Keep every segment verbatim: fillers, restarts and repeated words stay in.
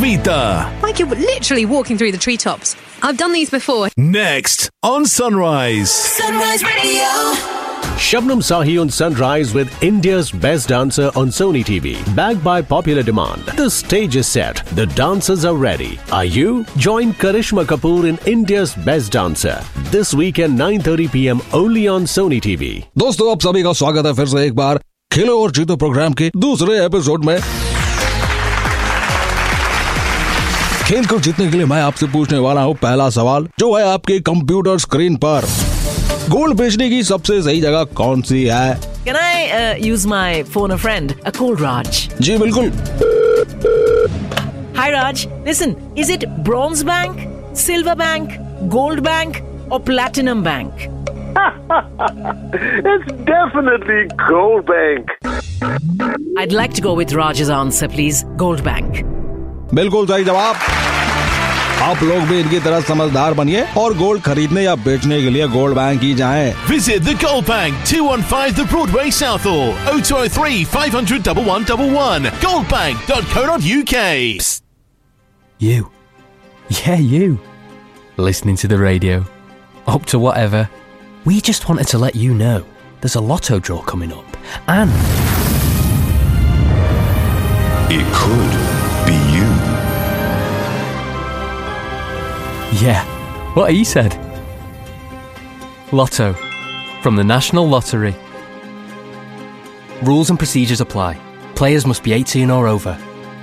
Vita. Like you're literally walking through the treetops. I've done these before. Next on Sunrise. Sunrise Radio. Shabnam Sahi on Sunrise with India's Best Dancer on Sony T V. Backed by popular demand. The stage is set. The dancers are ready. Are you? Join Karishma Kapoor in India's Best Dancer. This weekend nine thirty p.m. only on Sony T V. दोस्तों आप सभी का स्वागत है फिर से एक बार खेलो और जीतो प्रोग्राम के दूसरे एपिसोड में। खेल को जीतने के लिए मैं आपसे पूछने वाला हूँ पहला सवाल, जो है आपके कंप्यूटर स्क्रीन पर। गोल्ड बेचने की सबसे सही जगह कौन सी है? Can I uh, use my phone a friend? A call Raj. जी बिल्कुल। Hi Raj, listen, is it Bronze Bank, Silver Bank, Gold Bank or Platinum Bank? It's definitely Gold Bank. I'd like to go with Raj's answer, please. Gold Bank. बिल्कुल सही जवाब। आप लोग भी इनकी तरह समझदार बनिए और गोल्ड खरीदने या बेचने के लिए गोल्ड बैंक ही जाएं। Visit the Gold Bank, two one five The Broadway Southall, oh two oh three five hundred one one one one, goldbank dot co dot uk. Psst. You. Yeah, you. Listening to the radio. Up to whatever. We just wanted to let you know there's a lotto draw coming up. And it could be you. Yeah, what he said. Lotto. From the National Lottery. Rules and procedures apply. Players must be eighteen or over.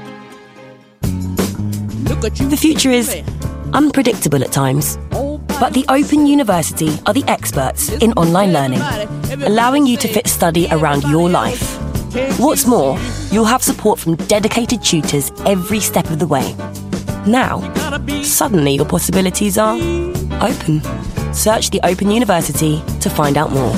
The future is unpredictable at times, but the Open University are the experts in online learning, allowing you to fit study around your life. What's more, you'll have support from dedicated tutors every step of the way. Now, suddenly your possibilities are open. Search the Open University to find out more.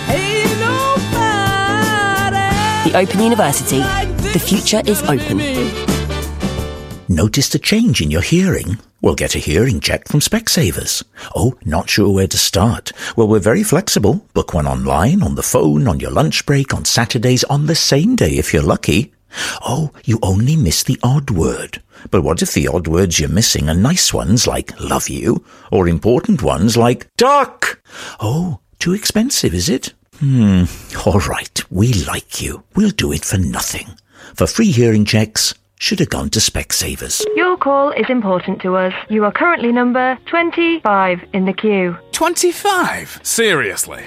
The Open University. The future is open. Noticed a change in your hearing? Well, get a hearing check from Specsavers. Oh, not sure where to start? Well, we're very flexible. Book one online, on the phone, on your lunch break, on Saturdays, on the same day if you're lucky. Oh, you only miss the odd word. But what if the odd words you're missing are nice ones like love you, or important ones like duck? Oh, too expensive, is it? Hmm, all right, we like you. We'll do it for nothing. For free hearing checks, should have gone to Specsavers. Your call is important to us. You are currently number twenty-five in the queue. twenty-five? Seriously?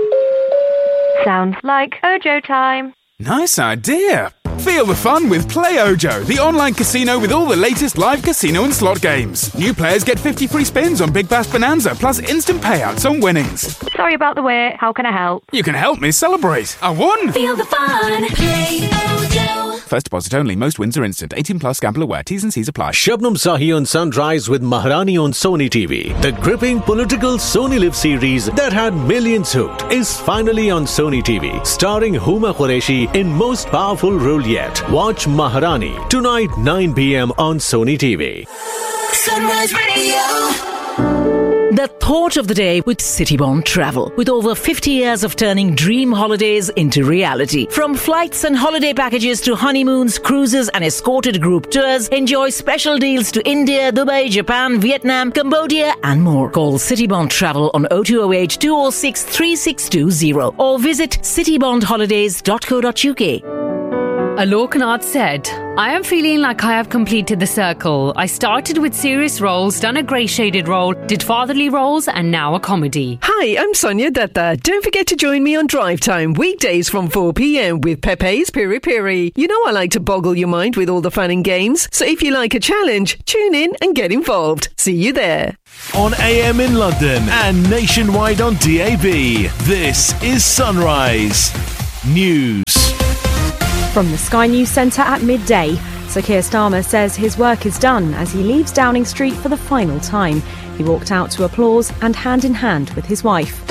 Sounds like Ojo time. Nice idea. Feel the fun with Play Ojo, the online casino with all the latest live casino and slot games. New players get fifty free spins on Big Bash Bonanza, plus instant payouts on winnings. Sorry about the wait. How can I help? You can help me celebrate. I won! Feel the fun. Play Ojo. First deposit only. Most wins are instant. eighteen plus gamble aware. T's and C's apply. Shabnam Sahi on Sunrise with Maharani on Sony T V. The gripping political Sony Live series that had millions hooked is finally on Sony T V. Starring Huma Qureshi in most powerful role yet. Watch Maharani tonight nine p.m. on Sony T V. Sunrise Radio. The thought of the day with Citybond Travel. With over fifty years of turning dream holidays into reality. From flights and holiday packages to honeymoons, cruises and escorted group tours, enjoy special deals to India, Dubai, Japan, Vietnam, Cambodia and more. Call Citybond Travel on oh two oh eight, two oh six, three six two oh or visit citybond holidays dot co dot uk. Alok Nath said, I am feeling like I have completed the circle. I started with serious roles, done a grey shaded role, did fatherly roles and now a comedy. Hi, I'm Sonia Datta. Don't forget to join me on Drive Time, weekdays from four p.m. with Pepe's Piri Piri. You know I like to boggle your mind with all the fun and games, so if you like a challenge, tune in and get involved. See you there. On A M in London and nationwide on D A B, this is Sunrise News. From the Sky News Centre at midday, Sir Keir Starmer says his work is done as he leaves Downing Street for the final time. He walked out to applause and hand in hand with his wife.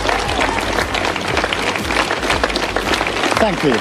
Thank you.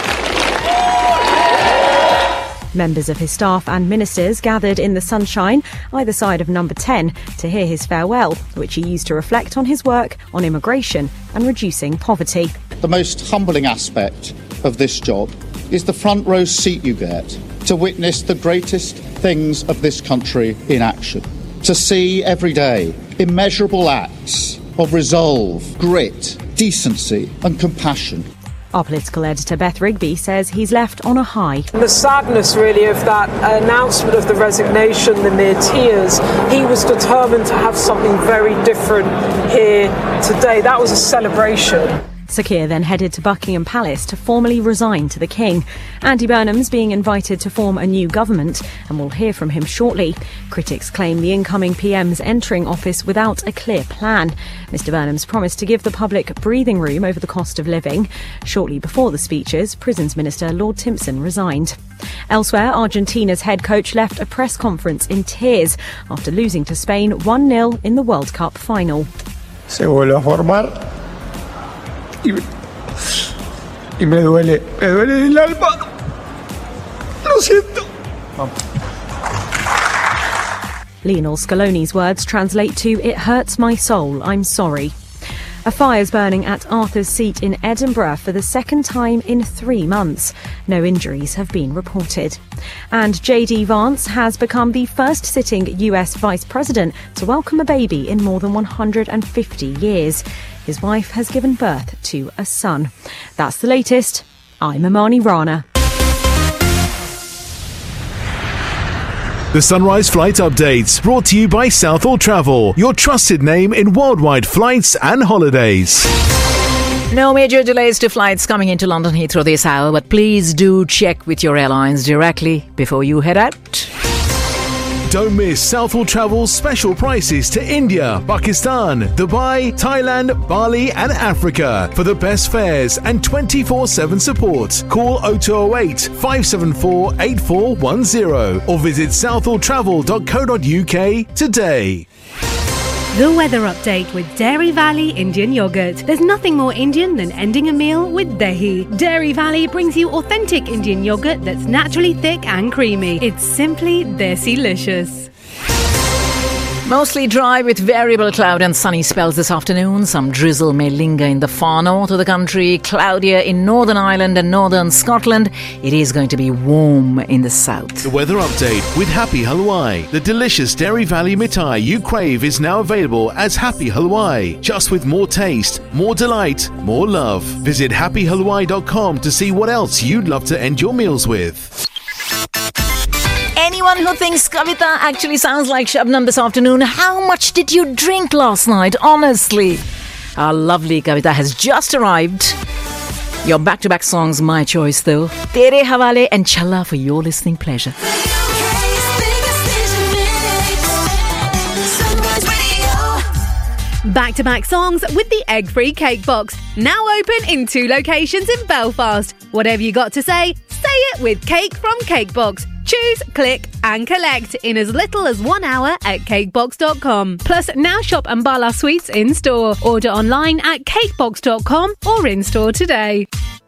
Members of his staff and ministers gathered in the sunshine either side of number ten to hear his farewell, which he used to reflect on his work on immigration and reducing poverty. The most humbling aspect of this job is the front row seat you get to witness the greatest things of this country in action. To see every day immeasurable acts of resolve, grit, decency and compassion. Our political editor Beth Rigby says he's left on a high. The sadness really of that announcement of the resignation, the mere tears, he was determined to have something very different here today. That was a celebration. Sir Keir then headed to Buckingham Palace to formally resign to the King. Andy Burnham's being invited to form a new government, and we'll hear from him shortly. Critics claim the incoming P M's entering office without a clear plan. Mr Burnham's promised to give the public breathing room over the cost of living. Shortly before the speeches, Prisons Minister Lord Timpson resigned. Elsewhere, Argentina's head coach left a press conference in tears after losing to Spain one nil in the World Cup final. Se vuelve a formar. Y, y me duele, me duele el alma. Lo siento. Lionel Scaloni's words translate to, "It hurts my soul, I'm sorry." A fire's burning at Arthur's Seat in Edinburgh for the second time in three months. No injuries have been reported. And J D Vance has become the first sitting U S Vice President to welcome a baby in more than one hundred fifty years. His wife has given birth to a son. That's the latest. I'm Amani Rana. The Sunrise Flight Updates, brought to you by Southall Travel, your trusted name in worldwide flights and holidays. No major delays to flights coming into London Heathrow this hour, but please do check with your airlines directly before you head out. Don't miss Southall Travel's special prices to India, Pakistan, Dubai, Thailand, Bali and Africa. For the best fares and twenty-four seven support, call oh two oh eight, five seven four, eight four one oh or visit southall travel dot co dot uk today. The weather update with Dairy Valley Indian Yogurt. There's nothing more Indian than ending a meal with dahi. Dairy Valley brings you authentic Indian yogurt that's naturally thick and creamy. It's simply desi-licious. Mostly dry with variable cloud and sunny spells this afternoon. Some drizzle may linger in the far north of the country. Cloudier in Northern Ireland and Northern Scotland. It is going to be warm in the south. The weather update with Happy Halwai. The delicious Dairy Valley mithai you crave is now available as Happy Halwai. Just with more taste, more delight, more love. Visit happy halwai dot com to see what else you'd love to end your meals with. Anyone who thinks Kavita actually sounds like Shabnam this afternoon, how much did you drink last night, honestly? Our lovely Kavita has just arrived. Your back-to-back songs, my choice though. Tere Hawale and Challa for your listening pleasure. Back-to-back songs with the egg-free cake box. Now open in two locations in Belfast. Whatever you got to say, say it with Cake from Cakebox. Choose, click and collect in as little as one hour at cakebox dot com. Plus, now shop Ambala Sweets in-store. Order online at cakebox dot com or in-store today.